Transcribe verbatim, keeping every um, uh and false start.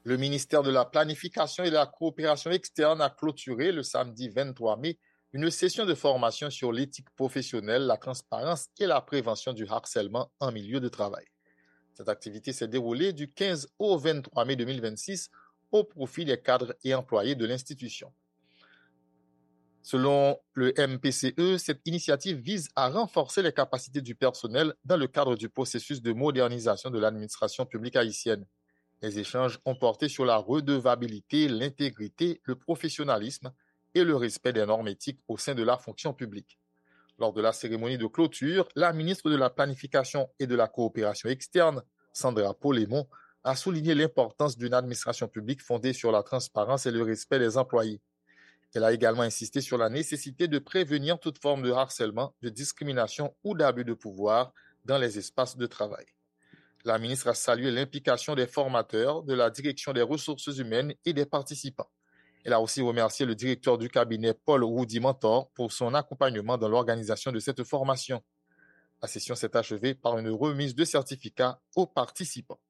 Le ministère de la Planification et de la Coopération externe a clôturé le samedi vingt-trois mai une session de formation sur l'éthique professionnelle, la transparence et la prévention du harcèlement en milieu de travail. Cette activité s'est déroulée du quinze au vingt-trois mai deux mille vingt-six au profit des cadres et employés de l'institution. Selon le M P C E, cette initiative vise à renforcer les capacités du personnel dans le cadre du processus de modernisation de l'administration publique haïtienne. Les échanges ont porté sur la redevabilité, l'intégrité, le professionnalisme et le respect des normes éthiques au sein de la fonction publique. Lors de la cérémonie de clôture, la ministre de la Planification et de la Coopération externe, Sandra Polémon, a souligné l'importance d'une administration publique fondée sur la transparence et le respect des employés. Elle a également insisté sur la nécessité de prévenir toute forme de harcèlement, de discrimination ou d'abus de pouvoir dans les espaces de travail. La ministre a salué l'implication des formateurs, de la direction des ressources humaines et des participants. Elle a aussi remercié le directeur du cabinet Paul Roudy-Mentor pour son accompagnement dans l'organisation de cette formation. La session s'est achevée par une remise de certificats aux participants.